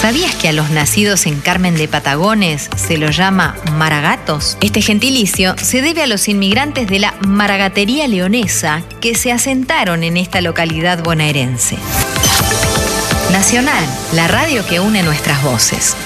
¿Sabías que a los nacidos en Carmen de Patagones se los llama maragatos? Este gentilicio se debe a los inmigrantes de la maragatería leonesa que se asentaron en esta localidad bonaerense. Nacional, la radio que une nuestras voces.